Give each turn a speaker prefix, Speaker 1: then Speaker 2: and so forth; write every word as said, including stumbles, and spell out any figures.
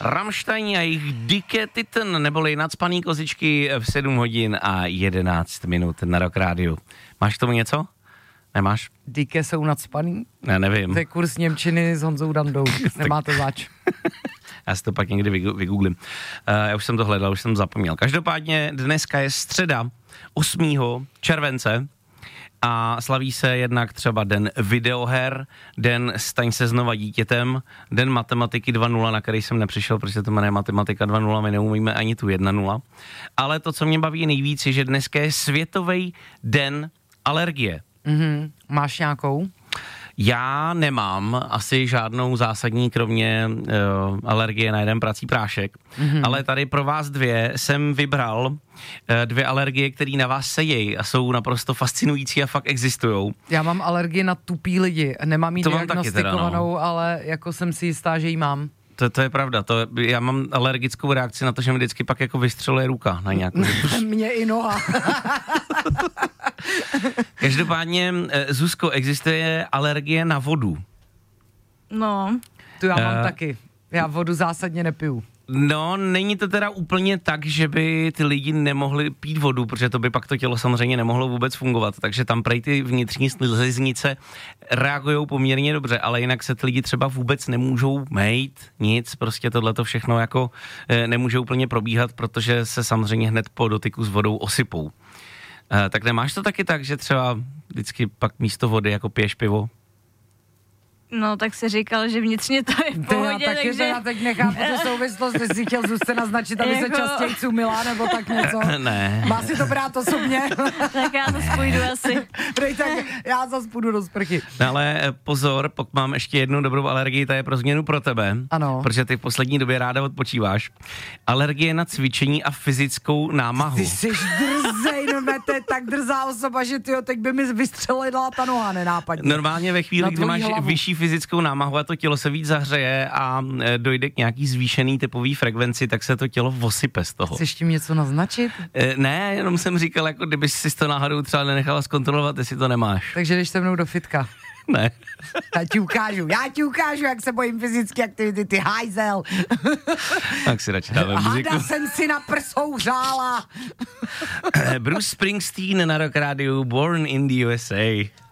Speaker 1: Rammstein a jejich Dicke Titten, neboli Nacpaný kozičky v sedm hodin a jedenáct minut na Rock Rádiu. Máš k tomu něco? Nemáš?
Speaker 2: Dicke jsou nacpaný?
Speaker 1: Ne, nevím.
Speaker 2: To je kurz němčiny s Honzou Dandou. Nemáte zač.
Speaker 1: Já si to pak někdy vygooglím. Uh, já už jsem to hledal, už jsem zapomněl. Každopádně dneska je středa osmého července a slaví se jednak třeba den videoher, den staň se znova dítětem, den matematiky dva nula, na který jsem nepřišel, protože to jmenuje matematika dva nula, my neumíme ani tu jedna nula. Ale to, co mě baví nejvíc, je, že dneska je světový den alergie.
Speaker 2: Mm-hmm. Máš nějakou?
Speaker 1: Já nemám asi žádnou zásadní, kromě uh, alergie na jeden prací prášek, mm-hmm. ale tady pro vás dvě jsem vybral uh, dvě alergie, které na vás sedějí a jsou naprosto fascinující a fakt existujou.
Speaker 2: Já mám alergii na tupý lidi, nemám jí diagnostikovanou, teda, no. Ale jako jsem si jistá, že ji mám.
Speaker 1: To, to je pravda, to, já mám alergickou reakci na to, že mi vždycky pak jako vystřeluje ruka na nějakou...
Speaker 2: Mně i noha.
Speaker 1: Každopádně, Zuzko, existuje alergie na vodu?
Speaker 3: No.
Speaker 2: Tu já mám uh, taky. Já vodu zásadně nepiju.
Speaker 1: No, není to teda úplně tak, že by ty lidi nemohli pít vodu, protože to by pak to tělo samozřejmě nemohlo vůbec fungovat, takže tam prej ty vnitřní sliznice reagujou poměrně dobře, ale jinak se ty lidi třeba vůbec nemůžou mejt, nic, prostě tohleto všechno jako e, nemůže úplně probíhat, protože se samozřejmě hned po dotyku s vodou osypou. E, tak nemáš to taky tak, že třeba vždycky pak místo vody jako piješ pivo?
Speaker 3: No, tak si říkal, že vnitřně to je v pohodě,
Speaker 2: já taky
Speaker 3: takže...
Speaker 2: Já teď nechápu tu souvislost, že jsi chtěl Zuzce naznačit, aby
Speaker 3: jako...
Speaker 2: se častěji cumila, nebo tak něco.
Speaker 1: Ne.
Speaker 2: Má si to brát osobně?
Speaker 3: Tak já zase půjdu asi.
Speaker 2: Prej, tak já zase půjdu do sprchy.
Speaker 1: No ale pozor, pokud mám ještě jednu dobrou alergii, ta je pro změnu pro tebe.
Speaker 2: Ano.
Speaker 1: Protože ty v poslední době ráda odpočíváš. Alergie na cvičení a fyzickou námahu.
Speaker 2: Ty jsi drzej, no to je tak drzá osoba, že tyjo, teď by mi vystřelila ta noha nenápadně.
Speaker 1: Normálně ve chvíli, kdy máš hlavu. Vyšší fyzickou námahu a to tělo se víc zahřeje a dojde k nějaký zvýšený typový frekvenci, tak se to tělo osype z toho.
Speaker 2: Chceš tím něco naznačit?
Speaker 1: E, ne, jenom jsem říkal, jako kdyby si to náhodou třeba nenechala zkontrolovat, jestli to nemáš.
Speaker 2: Takže jdeš se mnou do fitka.
Speaker 1: Ne.
Speaker 2: Já ti ukážu, já ti ukážu, jak se bojím fyzické aktivity, ty hajzel.
Speaker 1: Tak si radši dáme muziku.
Speaker 2: Hada jsem si na prsou hřála.
Speaker 1: Bruce Springsteen na Rock Rádiu, Born in the U S A.